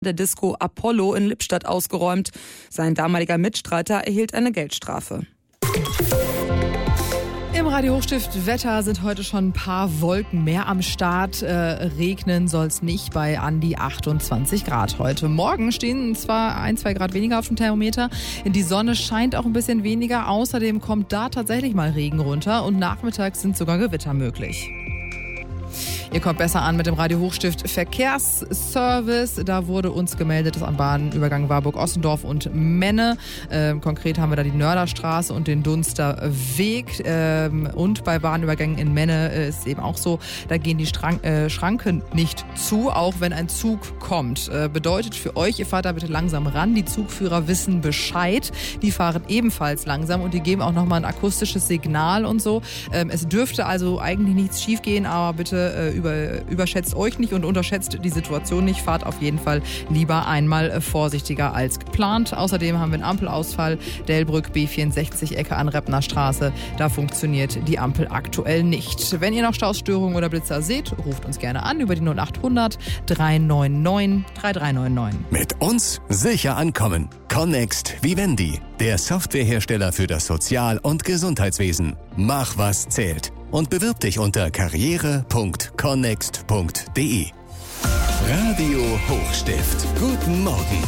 der Disco Apollo in Lippstadt ausgeräumt. Sein damaliger Mitstreiter erhielt eine Geldstrafe. Im Radio Hochstift Wetter sind heute schon ein paar Wolken mehr am Start. Regnen soll es nicht bei an die 28 Grad heute. Morgen stehen zwar 1-2 Grad weniger auf dem Thermometer. Die Sonne scheint auch ein bisschen weniger. Außerdem kommt da tatsächlich mal Regen runter und nachmittags sind sogar Gewitter möglich. Ihr kommt besser an mit dem Radio Hochstift Verkehrsservice. Da wurde uns gemeldet, dass am Bahnübergang Warburg-Ossendorf und Menne. Konkret haben wir da die Nörderstraße und den Dunster Weg. Und bei Bahnübergängen in Menne ist es eben auch so, da gehen die Schranken nicht zu, auch wenn ein Zug kommt. Bedeutet für euch, ihr fahrt da bitte langsam ran. Die Zugführer wissen Bescheid. Die fahren ebenfalls langsam und die geben auch nochmal ein akustisches Signal und so. Es dürfte also eigentlich nichts schief gehen, aber bitte überschätzt euch nicht und unterschätzt die Situation nicht. Fahrt auf jeden Fall lieber einmal vorsichtiger als geplant. Außerdem haben wir einen Ampelausfall. Delbrück B64 Ecke an Reppner Straße. Da funktioniert die Ampel aktuell nicht. Wenn ihr noch Stausstörungen oder Blitzer seht, ruft uns gerne an über die 0800 399 3399. Mit uns sicher ankommen. Connext Vivendi, der Softwarehersteller für das Sozial- und Gesundheitswesen. Mach, was zählt. Und bewirb dich unter karriere.connext.de. Radio Hochstift. Guten Morgen.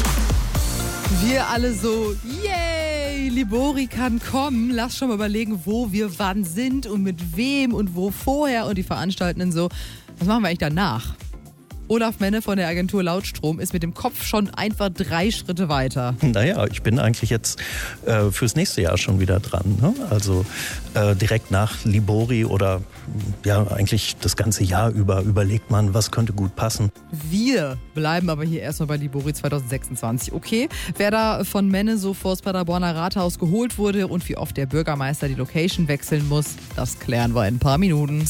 Wir alle so, yay, Libori kann kommen. Lass schon mal überlegen, wo wir wann sind und mit wem und wo vorher. Und die Veranstaltenden so, was machen wir eigentlich danach? Olaf Menne von der Agentur Lautstrom ist mit dem Kopf schon einfach 3 Schritte weiter. Naja, ich bin eigentlich jetzt fürs nächste Jahr schon wieder dran. Ne? Also direkt nach Libori oder ja eigentlich das ganze Jahr über überlegt man, was könnte gut passen. Wir bleiben aber hier erstmal bei Libori 2026. Okay, wer da von Menne so vors Paderborner Rathaus geholt wurde und wie oft der Bürgermeister die Location wechseln muss, das klären wir in ein paar Minuten.